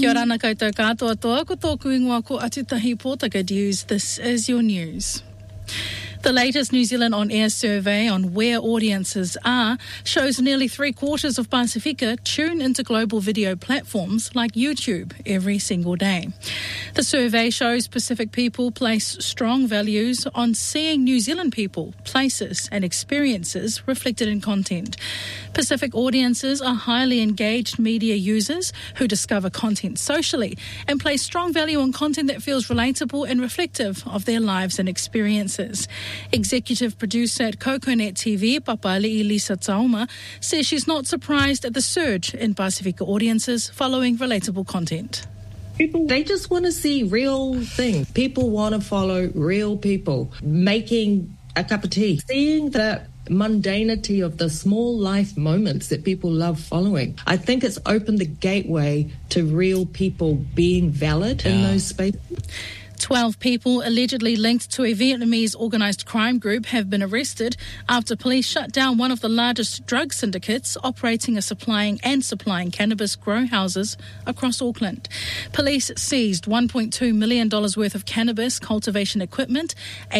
Kia ora ana koutou katoa toa, ko tōku ingoa ko Atutahi Pōtaka News. This is your news. The latest New Zealand On Air survey on where audiences are shows nearly 3/4 of Pasifika tune into global video platforms like YouTube every single day. The survey shows Pacific people place strong values on seeing New Zealand people, places and experiences reflected in content. Pacific audiences are highly engaged media users who discover content socially and place strong value on content that feels relatable and reflective of their lives and experiences. Executive producer at Coconet TV, Papali'i Lisa Tauma, says she's not surprised at the surge in Pasifika audiences following relatable content. People, they just want to see real things. People want to follow real people making a cup of tea, seeing the mundanity of the small life moments that people love following. I think it's opened the gateway to real people being valid in those spaces. 12 people allegedly linked to a Vietnamese organised crime group have been arrested after police shut down one of the largest drug syndicates operating supplying cannabis grow houses across Auckland. Police seized $1.2 million worth of cannabis cultivation equipment,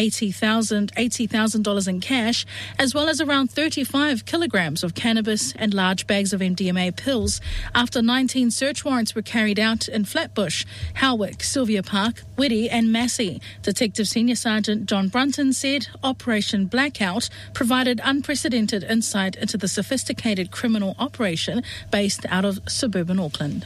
$80,000 in cash, as well as around 35 kilograms of cannabis and large bags of MDMA pills after 19 search warrants were carried out in Flatbush, Howick, Sylvia Park, Whitty and Massey. Detective Senior Sergeant John Brunton said Operation Blackout provided unprecedented insight into the sophisticated criminal operation based out of suburban Auckland.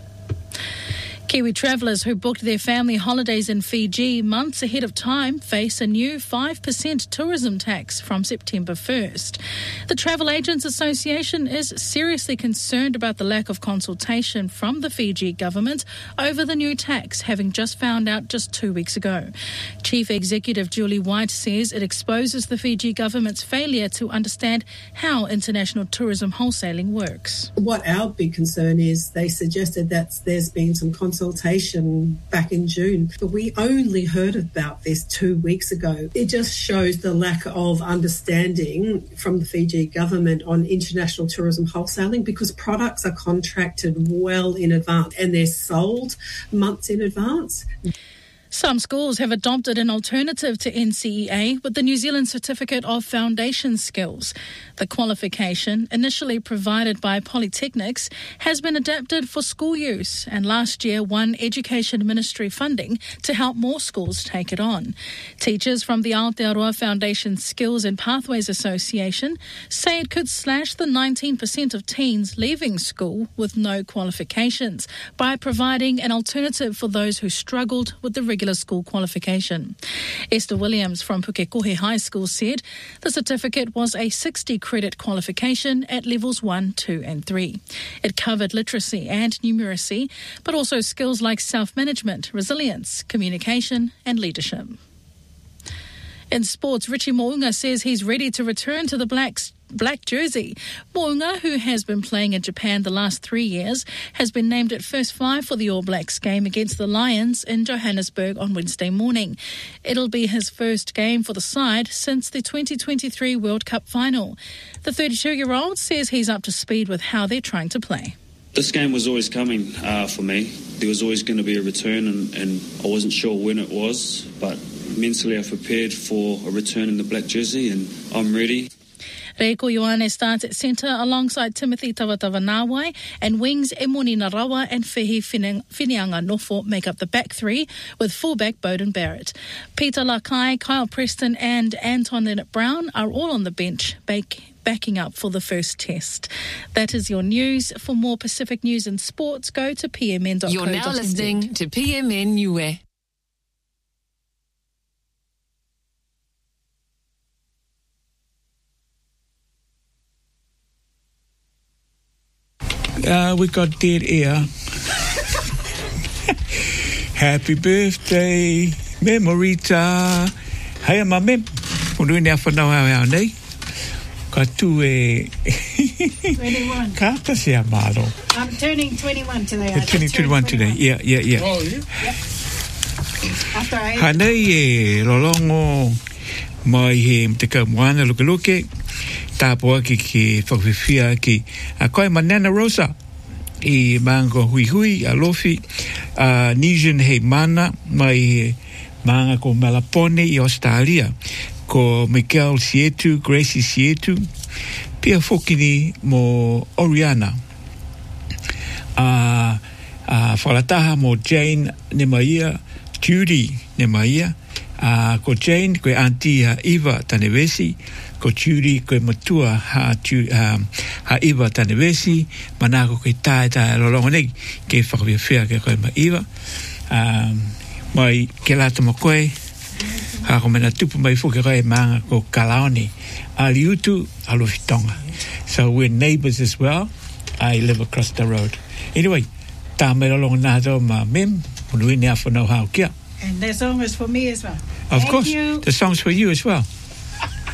Kiwi travellers who booked their family holidays in Fiji months ahead of time face a new 5% tourism tax from September 1st. The Travel Agents Association is seriously concerned about the lack of consultation from the Fiji government over the new tax, having just found out just 2 weeks ago. Chief Executive Julie White says it exposes the Fiji government's failure to understand how international tourism wholesaling works. What our big concern is, they suggested that there's been some consultation back in June, but we only heard about this 2 weeks ago. It just shows the lack of understanding from the Fiji government on international tourism wholesaling, because products are contracted well in advance and they're sold months in advance. Some schools have adopted an alternative to NCEA with the New Zealand Certificate of Foundation Skills. The qualification, initially provided by polytechnics, has been adapted for school use and last year won Education Ministry funding to help more schools take it on. Teachers from the Aotearoa Foundation Skills and Pathways Association say it could slash the 19% of teens leaving school with no qualifications by providing an alternative for those who struggled with the regular school qualification. Esther Williams from Pukekohe High School said the certificate was a 60-credit qualification at levels 1, 2 and 3. It covered literacy and numeracy, but also skills like self-management, resilience, communication and leadership. In sports, Richie Mo'unga says he's ready to return to the black jersey. Mo'unga, who has been playing in Japan the last 3 years, has been named at first five for the All Blacks game against the Lions in Johannesburg on Wednesday morning. It'll be his first game for the side since the 2023 World Cup final. The 32-year-old says he's up to speed with how they're trying to play. This game was always coming for me. There was always going to be a return and I wasn't sure when it was, but mentally I've prepared for a return in the black jersey and I'm ready. Reiko Ioane starts at centre alongside Timothy Tawatawanawai, and wings Emoni Narawa and Fehi Whinianga Nofo make up the back three, with fullback Bowden Barrett. Peter Lakai, Kyle Preston and Anton Leonard-Brown are all on the bench, backing up for the first test. That is your news. For more Pacific news and sports, go to pmn.co.nz. You're now listening to PMN Niue. We got dead air. Happy birthday, Memorita. Hai ma mem. Unu ni afanau au nei. Ka tu 21. Ka tasia malo. I'm turning 21 today. You're turning 21 today. Yeah. Oh, yeah? Yep. After I... Hanei rolongo mai he mteka mwana luke. Tapo ki whakawhiwhia ki a koe ma Nana Rosa. I mango hui a lofi Nijin he mana mai manga ko Melapone I Australia ko Michael Sietu Gracie Sietu pia fokini mo Oriana whalataha mo Jane Nemaia Judy Nemaia ko Jane koe auntie Eva Tanevesi ko Judy koe matua ha Eva Tanevesi mana ko koe tae lolongo nei ke whakawhiawhia ke koe ma Eva mai ke lata mo koe ha ko mena tupu mai fuke koe maanga ko Kalaoni a liutu a Lofitonga. So we're neighbours as well. I live across the road. Anyway, tā me lolongo nātou ma mem unui nea whanau hao kia. And that song is for me as well. Of Thank course, you. the song's for you as well.